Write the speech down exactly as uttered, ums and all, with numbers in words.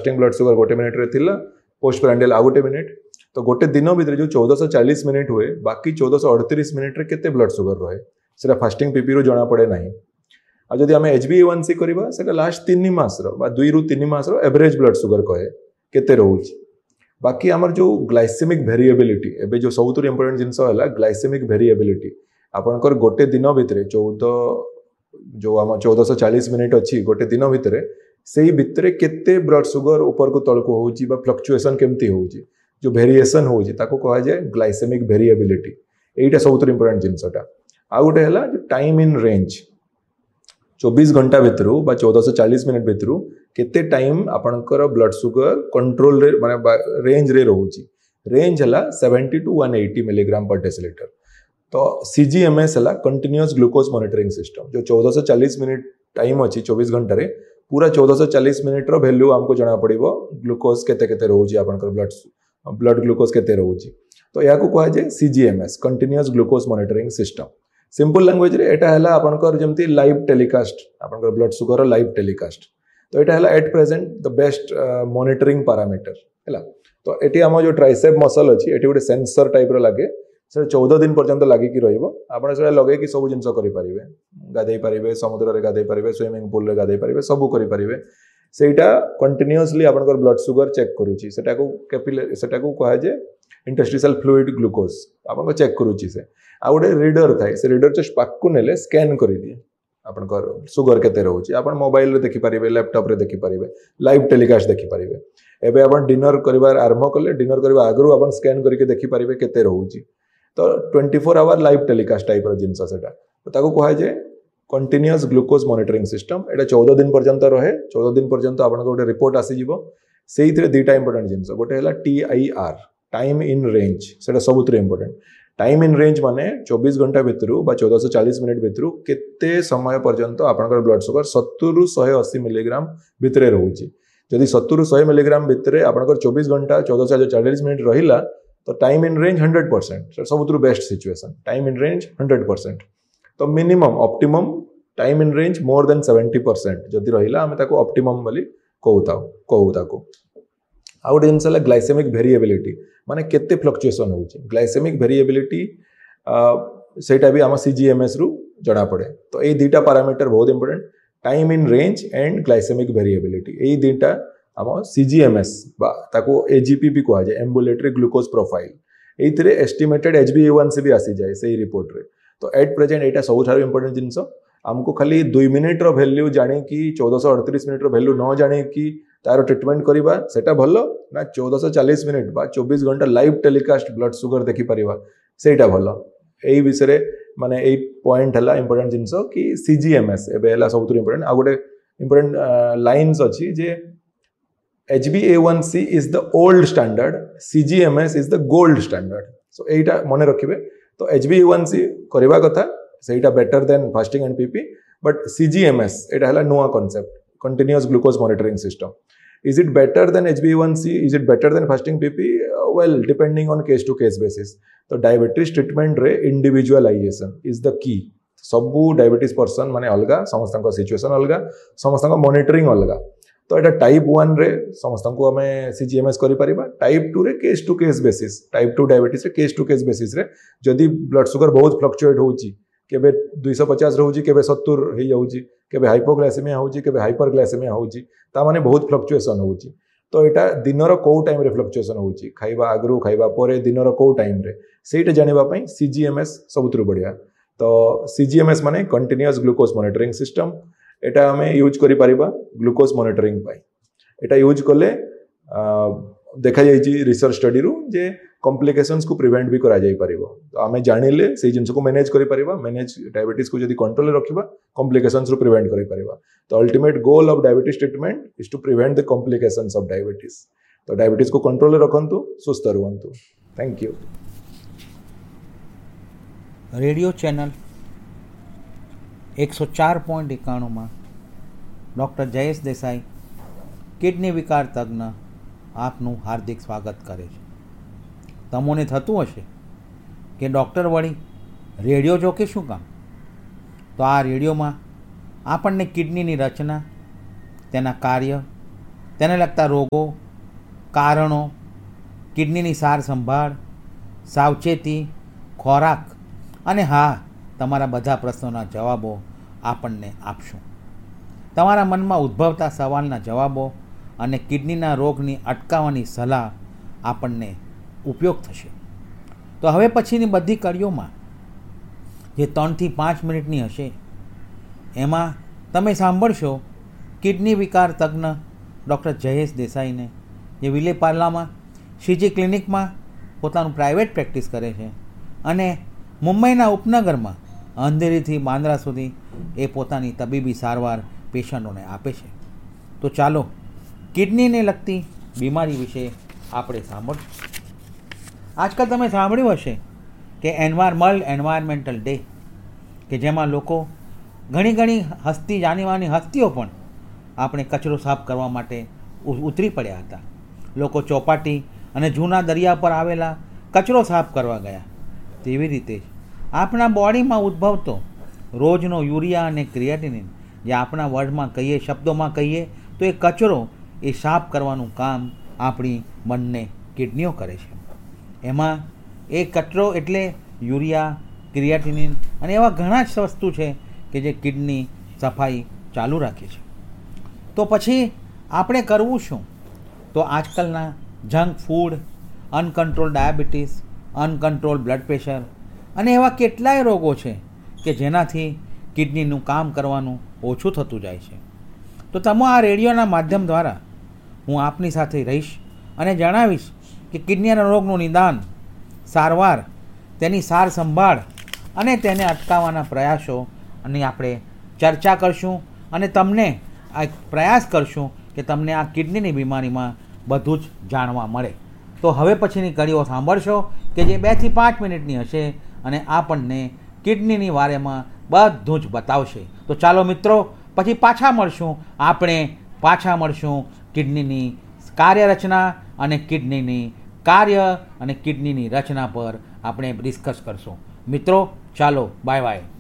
Fasting blood sugar गोटे minute रे थिला पोस्ट प्रांडियल आ गोटे मिनिट तो गोटे दिन भितर जो चौदह चालीस मिनिट हुए बाकी चौदह अड़तीस मिनिट रे केते ब्लड सुगर रहे सेटा फास्टिंग पीपी रू जना पड़े नहीं आ जदि आम एच बी ए वन सी करवा सेटा लास्ट तीन मास दुई रु तीन मास एवरेज ब्लड सुगर कहे केते रोचे बाकी आमर जो ग्लाइसेमिक वेरिएबिलिटी एबे जो सबुठ इंपोर्टेंट जिनस है ग्लाइसेमिक वेरिएबिलिटी आपनकर गोटे दिन भितर चौदह जो आम चौदह चालीस मिनिट अच्छी गोटे दिन भितर से भितर केते ब्लड सुगर ऊपर को तल को होची बा फ्लक्चुएशन केमती होची जो वेरिएशन होची ताको कहा जाए ग्लाइसेमिक वेरिएबिलिटी एटा सबुठ इंपोर्टेंट जिनसटा आ गोटे है टाइम इन रेंज चौबीस घंटा भितर बा चौदह चालीस मिनिट भितर केते टाइम आपनकर ब्लड सुगर कंट्रोल रे माने रेंज रे रोची रेंज है seventy two one eighty milligram पर डेसीलिटर तो सीजीएमएस है कंटिन्यूअस ग्लूकोज मॉनिटरिंग सिस्टम जो चौदह चालीस मिनिट टाइम अच्छी चौबीस घंटे रे पूरा चौदह चालीस मिनिट रो वैल्यू हमको जना पड़िबो ग्लूकोज केते केते रोची आपनकर ब्लड ब्लड ग्लूकोज केते रोची तो या को कहा जाए सीजीएमएस continuous glucose monitoring system simple language रे एटा हला आपनकर जेमती लाइव टेलीकास्ट आपनकर ब्लड सुगर लाइव टेलीकास्ट तो एटा हला at present the best monitoring parameter हला तो एटी हम जो ट्राइसेप मसल अछि एटी गोटे सेंसर टाइप रो लागे से चौदह दिन पर्यंत लागी कि रहिबो आपण से लगे कि सब जिंस करि परिबे गाधै परिबे समुद्र रे गाधै परिबे स्विमिंग पूल रे गाधै परिबे सब करि परिबे सेटा कंटिन्यूअसली आपनकर ब्लड सुगर चेक करूची सेटा को कैपिलरी सेटा को कहा जे इंटरस्टिशियल फ्लूइड ग्लूकोज आपन चेक करूची से आ गोटे रीडर थाए से रीडर जस्ट पाक नेले स्कैन कर दिए आपनकर सुगर केते रहउची आपन मोबाइल रे देखि परिबे लैपटॉप रे देखि परिबे लाइव टेलीकास्ट देखि परिबे एबे आपन डिनर करिवार आरंभ कले डिनर करबा आगरु आपन स्कैन करके देखि परिबे केते रहउची तो twenty four hour live telecast type रो जिंस सेटा तो ताको कहा जाए कंटिन्यूअस ग्लूकोज मॉनिटरिंग सिस्टम एटा चौदह दिन पर्यंत रहे चौदह दिन पर्यंत आपन गोटे रिपोर्ट आसी जिवो सेइथरे दुईटा इंपोर्टेंट जिंस गोटे हला T I R time in range सेटा सबुतरे इंपोर्टेंट टाइम इन रेंज माने चौबीस घंटा भितर बा चौदह चालीस मिनिट भितर केते समय पर्यंत आपनकर ब्लड सुगर सत्तर रु एक सौ अस्सी मिलीग्राम भितर रहउची जदि सत्तर रु सौ मिलीग्राम भितर आपनकर चौबीस घंटा चौदह चालीस मिनिट रहिला तो time in range hundred percent सबुठ best situation time in range hundred percent तो minimum optimum time in range more than seventy percent जदि रहिला आमे ताको ऑप्टिमम बोली कहूता कहू ताको आ गोटे जिनस है ग्लाइसेमिक वेरिएबिलिटी माने केते फ्लक्चुएशन होची ग्लाइसेमिक वेरिएबिलिटी सेटा भी आम सीजीएमएस रु जना पड़े तो ये दुईटा पैरामीटर बहुत important time in range and glycaemic variability ये दुईटा आम सीजीएमएस बा ताको एजीपी भी कहा जाए ambulatory glucose profile एइथिरे estimated HB ए वन सी भी आसी जाए सही रिपोर्ट रे तो एट प्रेजेंट एटा सबुठार इंपोर्टेंट जिनस आमको खाली दुई मिनिट रो वैल्यू जानी कि चौदह अड़तीस मिनिट रो वैल्यू न जानी कि तार ट्रिटमेंट करवा सेटा भल ना चौदह चालीस मिनिट बा चौबीस घंटा लाइव टेलीकास्ट ब्लड सुगर देखि परिवा सेटा भल एई विषय माने एई पॉइंट हला इंपोर्टेंट जिनस कि सीजीएमएस एबे हला सबुठ इंपोर्टेंट आ गोटे इंपोर्टेंट लाइन्स अछि जे H b A one C is the old standard, C G M S is the gold standard. So एटा मने रखिबे तो H b A one C करबा कथा सेटा better than fasting and PP but C G M S एटा हला नुवा concept continuous glucose monitoring system is it better than H b A one C is it better than fasting P P uh, well depending on case to case basis तो diabetes treatment रे individualisation is the key सबु diabetes person माने अलगा समस्तन situation अलगा समस्तन monitoring अलगा तो एटा type one रे समस्त को आम सीजीएमएस करि परिबा टाइप टू रे case to case basis type two diabetes रे केस टू केस बेसिस रे जदि ब्लड सुगर बहुत फ्लक्चुएट होउची केबे दो सौ पचास रहउची केबे सत्तर हे जाउची केबे हाइपोग्लाइसेमिया होउची केबे हाइपरग्लाइसेमिया होउची ता माने बहुत फ्लक्चुएशन होउची तो एटा दिनर को टाइम रे फ्लक्चुएशन होउची खाइबा आगरु खाइबा परे दिनर को टाइम रे सेटा जानिबा पई सीजीएमएस सबुतरु बढ़िया तो सीजीएमएस माने कंटीन्यूअस ग्लूकोज मॉनिटरिंग सिस्टम एटा हमें यूज करि परिबा ग्लूकोज मॉनिटरिंग पाई एटा यूज कले देखा जाइछि रिसर्च स्टडी रु जे कॉम्प्लिकेशंस को प्रिवेंट भी करा जाई परिबो तो हमें जानिले से जिंस को मैनेज करि परिबा मैनेज डायबिटीज को जदी कंट्रोल रे रखिबा कॉम्प्लिकेशंस रु प्रिवेंट करि परिबा तो ultimate goal of diabetes treatment is to prevent the complications of diabetes तो डायबिटीज को कंट्रोल रे रखंतु सुस्थ रहंतु थैंक यू रेडियो चैनल एक सौ चार पॉइंट एकाणु में डॉक्टर जयेश देसाई किडनी विकार तज्ञ आपનું हार्दिक स्वागत करे तमोने थतुं हशे कि डॉक्टर वળી रेडियो जो के शुं काम तो आ रेडियो में आपने किडनी नी रचना तेना कार्य તેને લગતા રોગો, કારણો, કિડનીની સાર સંભાળ, સાવચેતી, ખોરાક અને હા, તમારા બધા પ્રશ્નોના જવાબો આપણને આપશું. તમારા મનમાં ઉદ્ભવતા સવાલના જવાબો અને કિડનીના રોગની અટકાવવાની સલાહ આપણને ઉપયોગ થશે. તો હવે પછીની બધી કડીઓમાં જે ત્રણથી પાંચ મિનિટની હશે એમાં તમે સાંભળશો કિડની વિકાર તજ્ઞ ડૉક્ટર જયેશ દેસાઈને, જે વિલેપાર્લામાં શ્રીજી ક્લિનિકમાં પોતાનું પ્રાઇવેટ પ્રેક્ટિસ કરે છે અને મુંબઈના ઉપનગરમાં અંધેરીથી બાંદ્રા સુધી એ પોતાની તબીબી સારવાર પેશન્ટોને આપે છે. તો ચાલો કિડનીને લગતી બીમારી વિશે આપણે સાંભળશું. આજકાલ તમે સાંભળ્યું હશે કે એન્વાયર વર્લ્ડ એન્વાયરમેન્ટલ ડે, કે જેમાં લોકો ઘણી ઘણી હસ્તી જાનીવાની હસ્તીઓ પણ આપણે કચરો સાફ કરવા માટે ઉતરી પડ્યા હતા. લોકો ચોપાટી અને જૂના દરિયા પર આવેલા કચરો સાફ કરવા ગયા. તેવી રીતે જ આપણા બોડીમાં ઉદ્ભવતો રોજનો યુરિયા અને ક્રિએટિનિન, જે આપણા વર્ડમાં કહીએ, શબ્દોમાં કહીએ તો એ કચરો એ સાફ કરવાનું કામ આપણી બંને કિડનીઓ કરે છે. એમાં એ કચરો એટલે યુરિયા, ક્રિએટિનિન અને એવા ઘણા જ વસ્તુ છે કે જે કિડની સફાઈ ચાલુ રાખે છે. તો પછી આપણે કરવું શું? તો આજકાલના junk food, uncontrol diabetes, uncontrol blood pressure અને એવા કેટલાય રોગો છે કે જેનાથી કિડનીનું કામ કરવાનું ઓછું થતું જાય છે. તો તમે આ રેડિયોના માધ્યમ દ્વારા હું આપની સાથે રહીશ અને જણાવીશ કે કિડનીના રોગનું નિદાન, સારવાર, તેની સાર સંભાળ અને તેને અટકાવવાના પ્રયાસો અને આપણે ચર્ચા કરશું અને તમને આ પ્રયાસ કરશું કે તમને આ કિડનીની બીમારીમાં બધું જ જાણવા મળે. તો હવે પછીની કડીઓ સાંભળશો કે જે બેથી પાંચ મિનિટની હશે અને આપણને કિડનીની વારેમાં બધું જ બતાવશે. તો ચાલો મિત્રો, પછી પાછા મળશું. આપણે પાછા મળશું કિડનીની કાર્યરચના અને કિડનીની કાર્ય અને કિડનીની રચના પર આપણે ડિસ્કસ કરશું. મિત્રો ચાલો, બાય બાય.